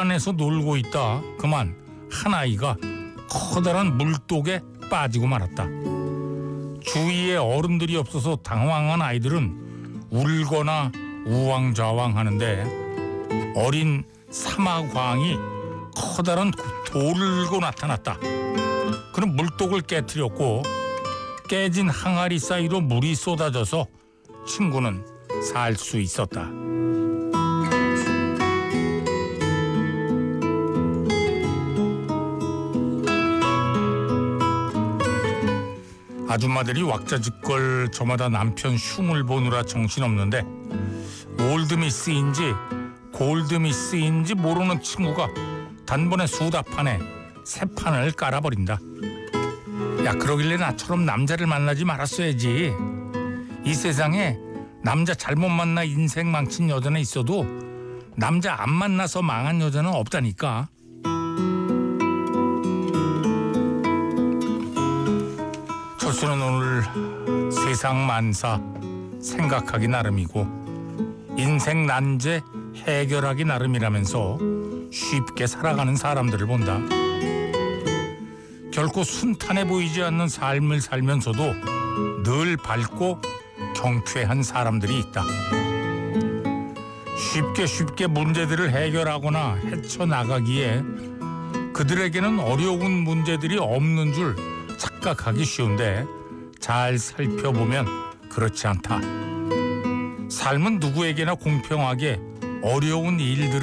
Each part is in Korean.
안에서 놀고 있다 그만 한 아이가 커다란 물독에 빠지고 말았다. 주위에 어른들이 없어서 당황한 아이들은 울거나 우왕좌왕하는데 어린 사마광이 커다란 돌을 들고 나타났다. 그는 물독을 깨트렸고 깨진 항아리 사이로 물이 쏟아져서 친구는 살 수 있었다. 아줌마들이 왁자지껄 저마다 남편 흉을 보느라 정신없는데 올드미스인지 골드미스인지 모르는 친구가 단번에 수다판에 새 판을 깔아버린다. 야, 그러길래 나처럼 남자를 만나지 말았어야지. 이 세상에 남자 잘못 만나 인생 망친 여자는 있어도 남자 안 만나서 망한 여자는 없다니까. 철수는 오늘 세상 만사 생각하기 나름이고 인생 난제 해결하기 나름이라면서 쉽게 살아가는 사람들을 본다. 결코 순탄해 보이지 않는 삶을 살면서도 늘 밝고 경쾌한 사람들이 있다. 쉽게 문제들을 해결하거나 헤쳐나가기에 그들에게는 어려운 문제들이 없는 줄 착각하기 쉬운데 잘 살펴보면 그렇지 않다. 삶은 누구에게나 공평하게 어려운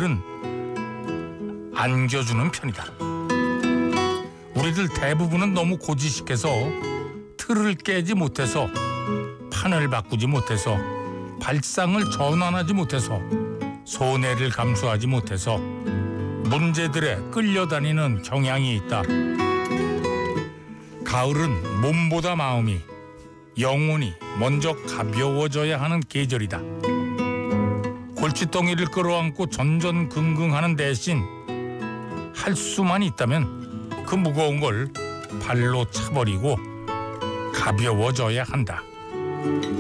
일들은 안겨주는 편이다. 우리들 대부분은 너무 고지식해서 틀을 깨지 못해서 판을 바꾸지 못해서 발상을 전환하지 못해서 손해를 감수하지 못해서 문제들에 끌려다니는 경향이 있다. 가을은 몸보다 마음이 영혼이 먼저 가벼워져야 하는 계절이다. 골칫덩이를 끌어안고 전전긍긍하는 대신 할 수만 있다면 그 무거운 걸 발로 차버리고 가벼워져야 한다.